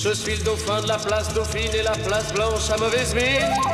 Je suis le dauphin de la place Dauphine et la place Blanche à mauvaise mine.